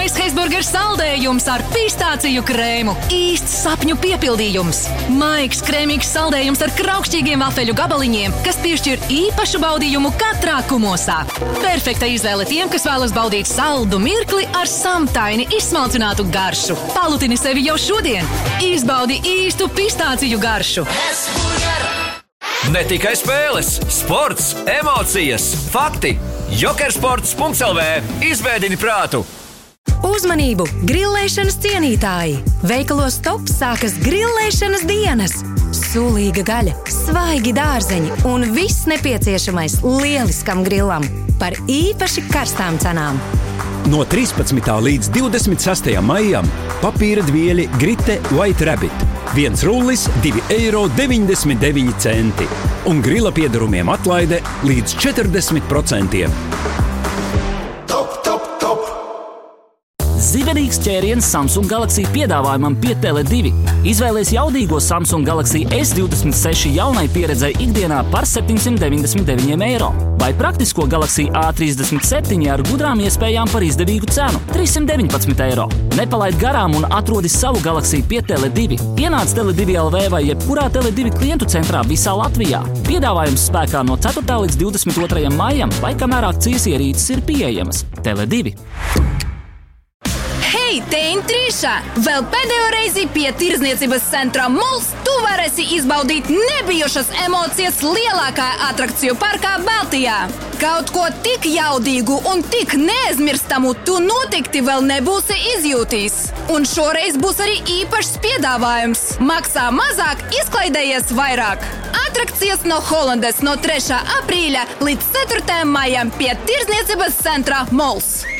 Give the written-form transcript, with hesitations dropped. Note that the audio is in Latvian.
Jaunais Hesburger saldējums ar pistāciju krēmu. Īsts sapņu piepildījums. Maigs, krēmīgs saldējums ar kraukšķīgiem vafeļu gabaliņiem, kas piešķir īpašu baudījumu katrā kumosā. Perfekta izvēle tiem, kas vēlas baudīt saldu mirkli ar samtaini izsmalcinātu garšu. Palutini sevi jau šodien. Izbaudi īstu pistāciju garšu. Ne tikai spēles, sports, emocijas, fakti. Jokersports.lv izvēdini prātu. Uzmanību! Grillēšanas cienītāji! Veikalos Top sākas grillēšanas dienas. Sulīga gaļa, svaigi dārzeņi un viss nepieciešamais lieliskam grillam par īpaši karstām cenām. No 13. līdz 26. maijam papīra dvieļi Grite White Rabbit. 1 rullis, 2,99 eiro. Un grila piedarumiem atlaide līdz 40%. Zibenīgs ķēriens Samsung Galaxy piedāvājumam pie Tele2. Izvēlies jaudīgo Samsung Galaxy S26 jaunai pieredzei ikdienā par 799 eiro. Vai praktisko Galaxy A37 ar gudrām iespējām par izdevīgu cenu – 319 eiro. Nepalaid garām un atrodi savu Galaxy pie Tele2. Ienāc Tele2 LV vai jebkurā Tele2 klientu centrā visā Latvijā. Piedāvājums spēkā no 4. līdz 22. maijam vai kamēr akcijas ierīces ir pieejamas. Tele2. Hei, te Intrīša! Vēl pēdējo reizi pie Tirdzniecības centra Mols tu varēsi izbaudīt nebijušas emocijas lielākā atrakciju parkā Baltijā. Kaut ko tik jaudīgu un tik neaizmirstamu tu noteikti vēl nebūsi izjūtījis. Un šoreiz būs arī īpašs piedāvājums. Maksā mazāk, izklaidējies vairāk. Atrakcijas no Holandes no 3. aprīļa līdz 4. maijam pie Tirdzniecības centra Mols.